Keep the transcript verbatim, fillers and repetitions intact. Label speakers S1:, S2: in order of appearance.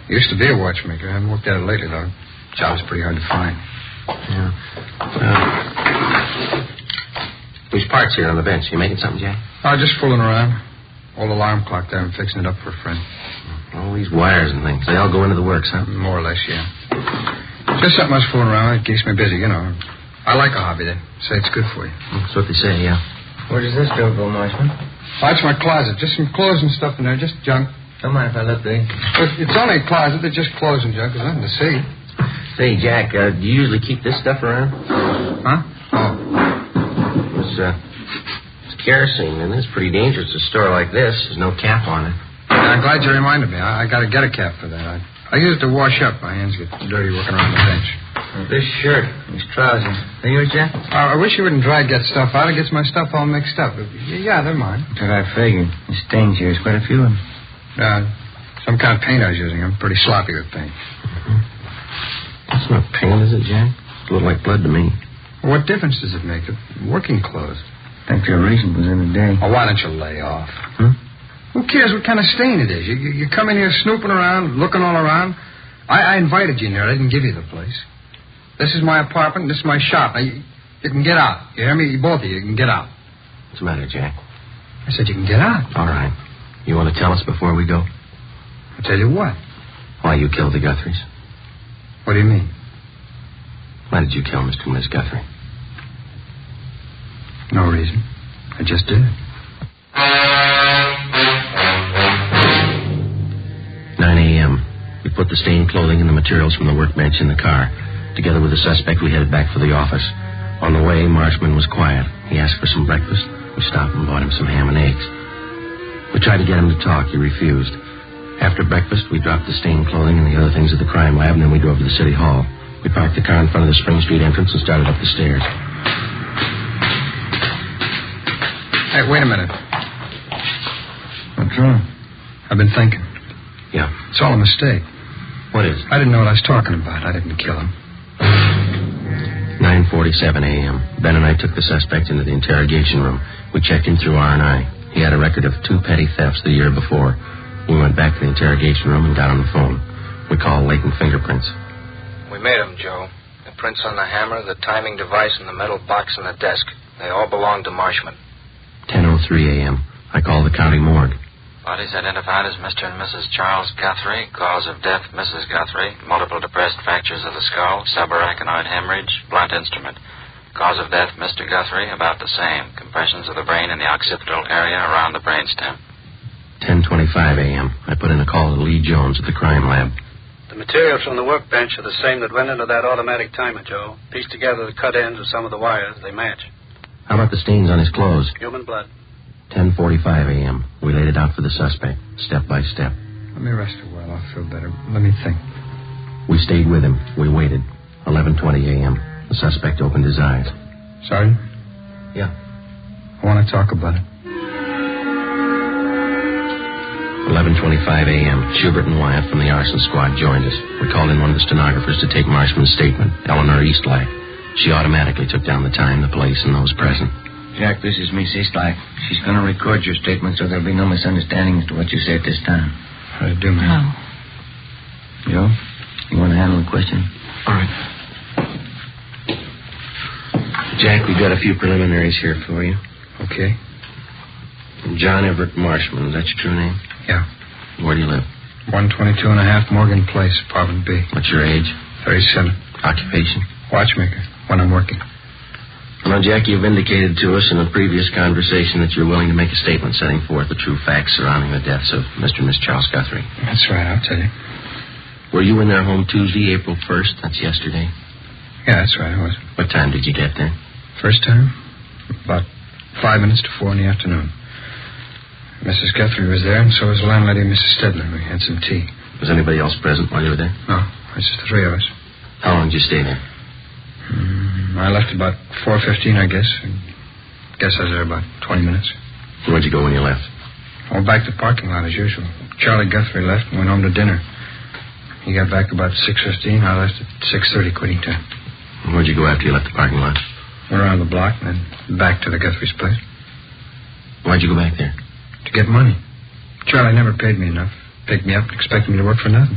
S1: Used to be a watchmaker. I haven't worked at it lately, though. Job's pretty hard to find.
S2: Yeah. Well, these parts here on the bench. You making something, Jack?
S1: Oh, just fooling around. Old alarm clock there. I'm fixing it up for a friend.
S2: All these wires and things. They all go into the works, huh?
S1: More or less, yeah. Just something I was fooling around with. It keeps me busy, you know. I like a hobby. They say it's good for you.
S2: That's what they say, yeah.
S3: Where does this door go, Marshman?
S1: Oh, it's my closet. Just some clothes and stuff in there. Just junk.
S3: Don't mind if I look, Billy.
S1: But it's only a closet. They're just clothes and junk. There's nothing to see.
S2: Say, Jack, uh, do you usually keep this stuff around?
S1: Huh? Oh.
S2: It's, uh, it's kerosene, and it's pretty dangerous to store like this. There's no cap on it.
S1: Yeah, I'm glad you reminded me. I, I got to get a cap for that. I, I use it to wash up. My hands get dirty working around the bench.
S3: Well, this shirt, these trousers. Are yours, Jack?
S1: Uh, I wish you wouldn't try to get stuff out. It gets my stuff all mixed up. Yeah, they're mine.
S3: That's what I figured. The stains here is quite a few of them.
S1: Uh, some kind of paint I was using. I'm pretty sloppy with paint.
S2: Mm-hmm. That's not paint, is it, Jack? It looks like blood to me.
S1: Well, what difference does it make? They're working clothes.
S3: I think your reason was in the day.
S1: Oh, why don't you lay off?
S2: Hmm?
S1: Who cares what kind of stain it is? You, you, you come in here snooping around, looking all around. I, I invited you in here. I didn't give you the place. This is my apartment. This is my shop. Now, you, you can get out. You hear me? Both of you, you can get out.
S2: What's the matter, Jack?
S1: I said you can get out.
S2: All right. You want to tell us before we go?
S1: I'll tell you what.
S2: Why you killed the Guthries.
S1: What do you mean?
S2: Why did you kill Mister and Miss Guthrie?
S1: No reason. I just did.
S2: nine a.m. We put the stained clothing and the materials from the workbench in the car. Together with the suspect, we headed back for the office. On the way, Marshman was quiet. He asked for some breakfast. We stopped and bought him some ham and eggs. We tried to get him to talk. He refused. After breakfast, we dropped the stained clothing and the other things at the crime lab, and then we drove to the city hall. We parked the car in front of the Spring Street entrance and started up the stairs.
S1: Hey, wait a minute.
S3: What's wrong?
S1: I've been thinking.
S2: Yeah.
S1: It's all a mistake.
S2: What is it?
S1: I didn't know what I was talking about. I didn't kill him.
S2: nine forty-seven a.m. Ben and I took the suspect into the interrogation room. We checked him through R and I. He had a record of two petty thefts the year before. We went back to the interrogation room and got on the phone. We called latent fingerprints.
S4: We made them, Joe. The prints on the hammer, the timing device, and the metal box on the desk. They all belong to Marshman.
S2: ten oh three a.m. I called the county morgue.
S5: Bodies identified as Mister and Missus Charles Guthrie. Cause of death, Missus Guthrie. Multiple depressed fractures of the skull. Subarachnoid hemorrhage. Blunt instrument. Cause of death, Mister Guthrie. About the same. Compressions of the brain in the occipital area around the brainstem.
S2: ten twenty-five a.m. I put in a call to Lee Jones at the crime lab.
S6: The materials from the workbench are the same that went into that automatic timer, Joe. Piece together the cut ends of some of the wires. They match.
S2: How about the stains on his clothes?
S6: Human blood.
S2: ten forty-five a.m. We laid it out for the suspect, step by step.
S1: Let me rest a while. I'll feel better. Let me think.
S2: We stayed with him. We waited. eleven twenty a.m. The suspect opened his eyes.
S1: Sergeant?
S2: Yeah.
S1: I want to talk about it.
S2: eleven twenty-five a.m. Schubert and Wyatt from the arson squad joined us. We called in one of the stenographers to take Marshman's statement, Eleanor Eastlack. She automatically took down the time, the place, and those present.
S3: Jack, this is Miss Eastlack. She's going to record your statement so there'll be no misunderstanding as to what you say at this time.
S1: How do you do, man?
S7: Oh.
S3: Joe, you want to handle the question?
S2: All right. Jack, we've got a few preliminaries here for you.
S1: Okay.
S2: John Everett Marshman, is that your true name?
S1: Yeah.
S2: Where do you live?
S1: one twenty-two and a half Morgan Place, apartment B.
S2: What's your age?
S1: thirty-seven.
S2: Occupation?
S1: Watchmaker, when I'm working.
S2: Well, Jack, you've indicated to us in a previous conversation that you're willing to make a statement setting forth the true facts surrounding the deaths of Mister and Miss Charles Guthrie.
S1: That's right, I'll tell you.
S2: Were you in their home Tuesday, April first? That's yesterday.
S1: Yeah, that's right, I was.
S2: What time did you get there?
S1: First time? About five minutes to four in the afternoon. Missus Guthrie was there, and so was landlady Missus Stedler. We had some tea.
S2: Was anybody else present while you were there?
S1: No, it's just the three of us.
S2: How long did you stay there?
S1: Mm, I left about four fifteen, I guess. I guess I was there about twenty minutes.
S2: Where'd you go when you left?
S1: I went back to the parking lot as usual. Charlie Guthrie left and went home to dinner. He got back about six fifteen. I left at six thirty, quitting time.
S2: Where'd you go after you left the parking lot?
S1: Went around the block and then back to the Guthrie's place.
S2: Why'd you go back there?
S1: To get money. Charlie never paid me enough. Picked me up expecting me to work for nothing.